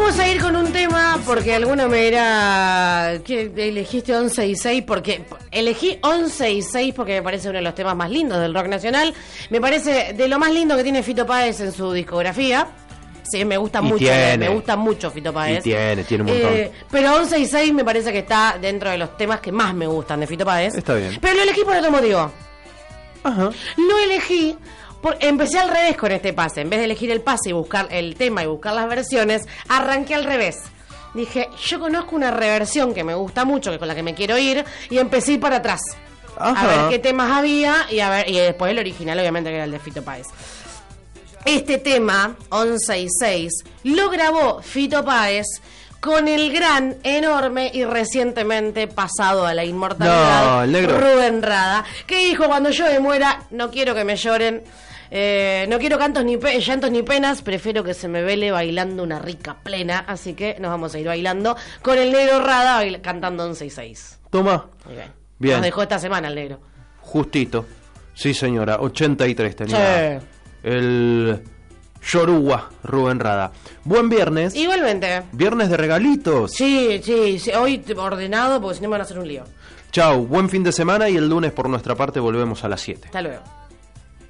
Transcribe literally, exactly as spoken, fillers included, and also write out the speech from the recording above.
Vamos a ir con un tema, porque alguno me dirá que elegiste once y seis, porque elegí once y seis porque me parece uno de los temas más lindos del rock nacional. Me parece de lo más lindo que tiene Fito Páez en su discografía. Sí, me gusta y mucho, tiene, me gusta mucho Fito Páez. Y tiene, tiene un montón. Eh, pero once y seis me parece que está dentro de los temas que más me gustan de Fito Páez. Está bien. Pero lo elegí por otro motivo. Ajá. Lo elegí... Por, empecé al revés con este pase. En vez de elegir el pase y buscar el tema y buscar las versiones, arranqué al revés. Dije, yo conozco una reversión que me gusta mucho, que es con la que me quiero ir, y empecé a ir para atrás. Ajá. A ver qué temas había y a ver y después el original, obviamente, que era el de Fito Páez. Este tema, once y seis, lo grabó Fito Páez con el gran, enorme y recientemente pasado a la inmortalidad, no, el negro. Rubén Rada, que dijo: cuando yo me muera, no quiero que me lloren, eh, no quiero cantos ni pe- llantos ni penas, prefiero que se me vele bailando una rica plena. Así que nos vamos a ir bailando con el negro Rada bail- cantando once y seis. Toma. Bien. Bien. Nos dejó esta semana el negro. Justito. Sí, señora, ochenta y tres tenía. Sí. El Yoruba, Rubén Rada. Buen viernes. Igualmente. Viernes de regalitos. Sí, sí, sí. Hoy ordenado porque si no me van a hacer un lío. Chau, buen fin de semana y el lunes por nuestra parte volvemos a las siete. Hasta luego.